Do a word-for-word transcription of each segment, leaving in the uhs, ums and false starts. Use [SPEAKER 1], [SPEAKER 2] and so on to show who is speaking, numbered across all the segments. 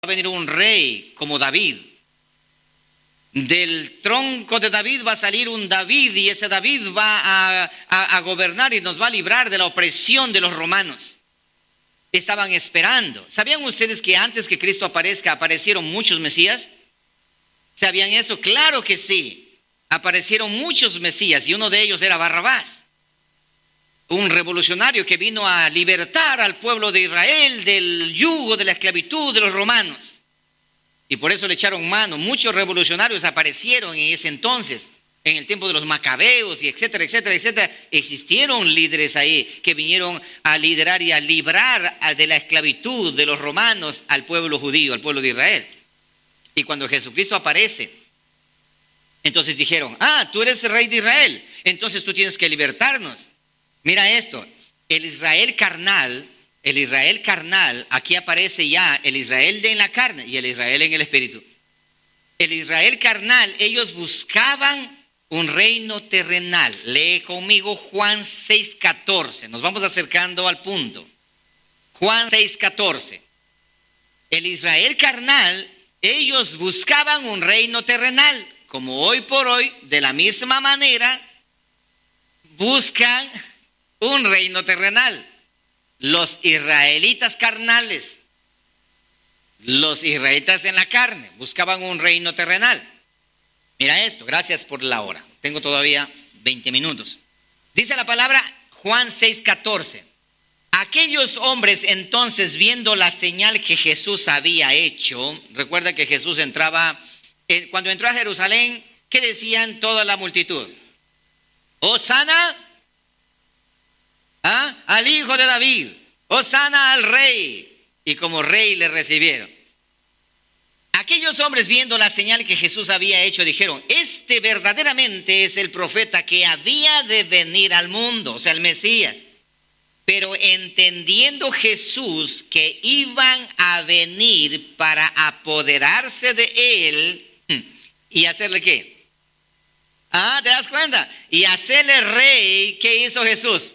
[SPEAKER 1] a venir un rey como David. Del tronco de David va a salir un David y ese David va a, a, a gobernar y nos va a librar de la opresión de los romanos. Estaban esperando. ¿Sabían ustedes que antes que Cristo aparezca aparecieron muchos Mesías? ¿Sabían eso? Claro que sí. Aparecieron muchos Mesías y uno de ellos era Barrabás, un revolucionario que vino a libertar al pueblo de Israel del yugo de la esclavitud de los romanos. Y por eso le echaron mano. Muchos revolucionarios aparecieron en ese entonces, en el tiempo de los macabeos y etcétera, etcétera, etcétera. Existieron líderes ahí que vinieron a liderar y a librar de la esclavitud de los romanos al pueblo judío, al pueblo de Israel. Y cuando Jesucristo aparece, entonces dijeron, ah, tú eres el rey de Israel, entonces tú tienes que libertarnos. Mira esto, el Israel carnal, el Israel carnal, aquí aparece ya el Israel de en la carne y el Israel en el espíritu. El Israel carnal, ellos buscaban un reino terrenal. Lee conmigo Juan seis catorce, nos vamos acercando al punto. Juan seis catorce. El Israel carnal, ellos buscaban un reino terrenal, como hoy por hoy, de la misma manera, buscan un reino terrenal. Los israelitas carnales, los israelitas en la carne, buscaban un reino terrenal. Mira esto, gracias por la hora. Tengo todavía veinte minutos. Dice la palabra Juan seis catorce. Aquellos hombres entonces, viendo la señal que Jesús había hecho, recuerda que Jesús entraba, cuando entró a Jerusalén, ¿qué decían toda la multitud? Hosana ¿Ah? al hijo de David, hosana al rey, y como rey le recibieron. Aquellos hombres, viendo la señal que Jesús había hecho, dijeron, este verdaderamente es el profeta que había de venir al mundo, o sea, el Mesías. Pero entendiendo Jesús que iban a venir para apoderarse de él y hacerle ¿qué? Ah, ¿te das cuenta? Y hacerle rey, ¿qué hizo Jesús?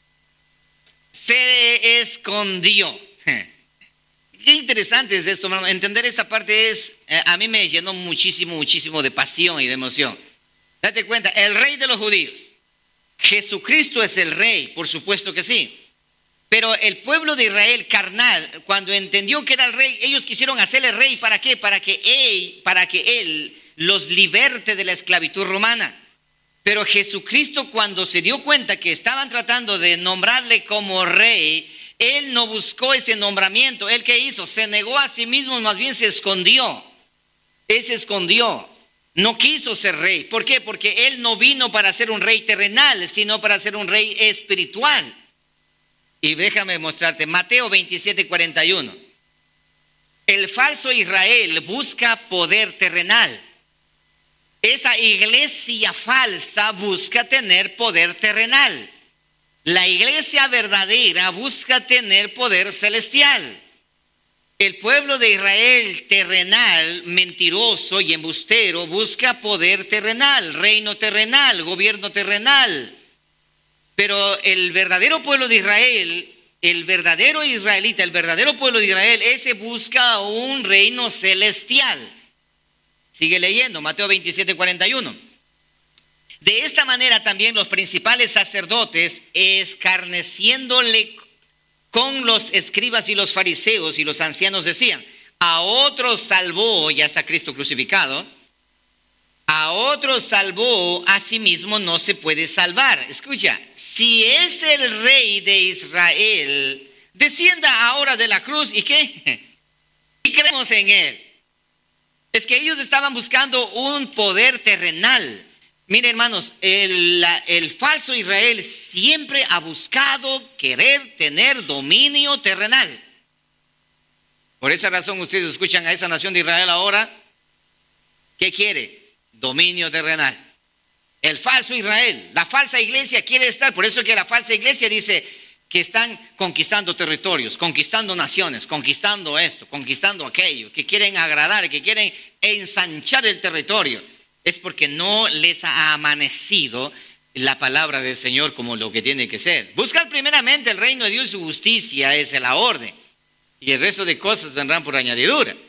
[SPEAKER 1] Se escondió. Qué interesante es esto, hermano. Entender esta parte es, eh, a mí me llenó muchísimo, muchísimo de pasión y de emoción. Date cuenta, el rey de los judíos. Jesucristo es el rey, por supuesto que sí. Pero el pueblo de Israel carnal, cuando entendió que era el rey, ellos quisieron hacerle rey. ¿Para qué? Para que él, para que él los liberte de la esclavitud romana. Pero Jesucristo, cuando se dio cuenta que estaban tratando de nombrarle como rey, él no buscó ese nombramiento. ¿Él qué hizo? Se negó a sí mismo, más bien se escondió. Él se escondió. No quiso ser rey. ¿Por qué? Porque él no vino para ser un rey terrenal, sino para ser un rey espiritual. Y déjame mostrarte, Mateo veintisiete cuarenta y uno. El falso Israel busca poder terrenal. Esa iglesia falsa busca tener poder terrenal. La iglesia verdadera busca tener poder celestial. El pueblo de Israel terrenal, mentiroso y embustero, busca poder terrenal, reino terrenal, gobierno terrenal. Pero el verdadero pueblo de Israel, el verdadero israelita, el verdadero pueblo de Israel, ese busca un reino celestial. Sigue leyendo, Mateo veintisiete cuarenta y uno. De esta manera también los principales sacerdotes, escarneciéndole con los escribas y los fariseos y los ancianos, decían, a otros salvó, ya está Cristo crucificado, a otros salvó, a sí mismo no se puede salvar. Escucha, si es el rey de Israel, descienda ahora de la cruz, ¿y qué? Y creemos en él. Es que ellos estaban buscando un poder terrenal. Miren, hermanos, el, la, el falso Israel siempre ha buscado querer tener dominio terrenal. Por esa razón ustedes escuchan a esa nación de Israel ahora. ¿Qué quiere? Dominio terrenal. El falso Israel, la falsa iglesia quiere estar. Por eso que la falsa iglesia dice que están conquistando territorios, conquistando naciones, conquistando esto, conquistando aquello, que quieren agradar, que quieren ensanchar el territorio. Es porque no les ha amanecido la palabra del Señor como lo que tiene que ser. Buscar primeramente el reino de Dios y su justicia, esa es la orden. Y el resto de cosas vendrán por añadidura.